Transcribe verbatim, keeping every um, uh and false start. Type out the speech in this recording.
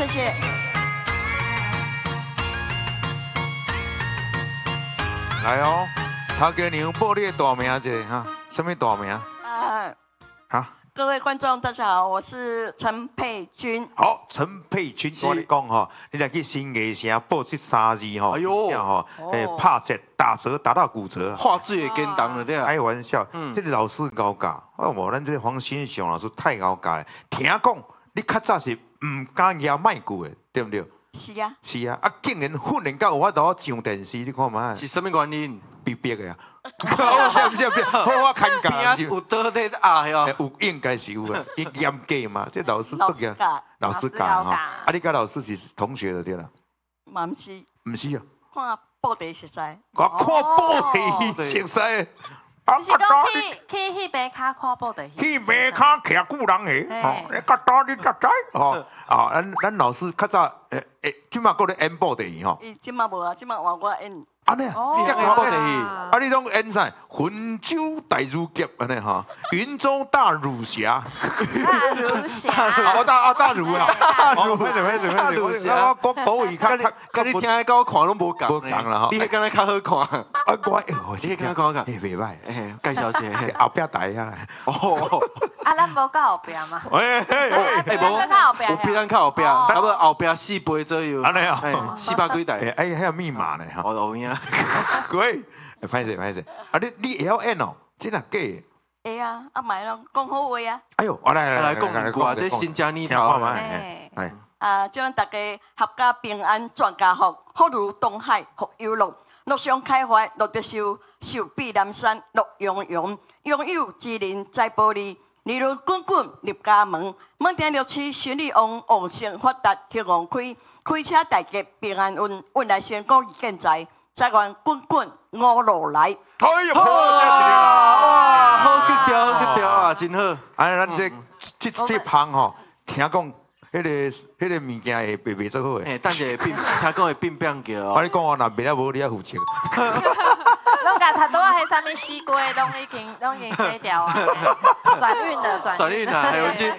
谢谢。 来哦，头家娘报你的大名一下哈，什么大名？ 啊， 哈？ 各位观众大家好，我是陈佩君。 好，陈佩君，我跟你讲吼，你来去新艺城报这三字吼， 哎呦吼，诶，拍折、打折、打到骨折。 画质也跟当了，对啊。 开玩笑， 嗯这个老师高教，哦无，咱这个黄新雄老师太高教了。听讲你较早是唔敢举麦句的，对不对？ 是啊， 是啊，啊，竟然训练到有法度上电视，你看嘛？ 是什么原因？ 逼逼的呀！不是不是，好我看边啊教。 有倒在啊哟。 有应该是有啊，伊严格嘛，这老师老师教， 老师教哈。啊，你甲老师是同学的对啦？ 嘛唔是， 唔是啊， 看报地实在。 我看报戏熟悉。啊， 是讲去去迄边卡看报的， 去马卡徛古人下，吼，你甲打你才知吼。啊，咱咱老师较早诶诶，即马搁咧演报地吼。 伊即马无啊，即马换我演。 安尼啊， 你这个报地， 啊，你拢演啥？魂州大儒侠安尼哈，云州大儒侠。 大儒侠， 哦，大啊大儒啊，哦，歹势歹势大歹势， 儒侠我我口语较较甲你听的甲我看拢无共， 无共啦吼你迄敢若较好看。 啊，我哎， 你敢讲讲？ 诶，袂歹， 哎，介绍一下。 后壁台啊。 哦， 啊，咱无到后边嘛， 哎哎， 哎，无到后边， 有比咱较后壁，差不多后壁四倍左右。 安尼啊， 哎，四百几哎台。 哎，还有密码呢哈。 哦，有影。 喂，歹势歹势，啊你你会晓演哦，真啊假的？ 会啊，啊买拢讲好话啊。 哎呦，我来来来讲一句，这新疆泥头。 听看嘛，哎哎， 啊，祝咱大家合家平安，全家福，福如东海，福有乐，乐享开怀，乐得收，寿比南山，乐融融，拥有之人在保利，利润滚滚入家门，门店六七生意旺，旺盛发达，兴旺开，开车大吉平安运，运来成功而建在，财源滚滚五路来。 哎呦，好， 哇，好去调，好去调啊，真好。 啊，咱这这这行吼，听讲，迄个迄个物件会袂袂做好诶。 哎，等者会变，听讲会变变叫哦。 我你讲哦，若变了无你啊负责。 拢甲头拄仔迄啥物西瓜，拢已经拢已经洗掉啊，转运了，转转运啦，还有去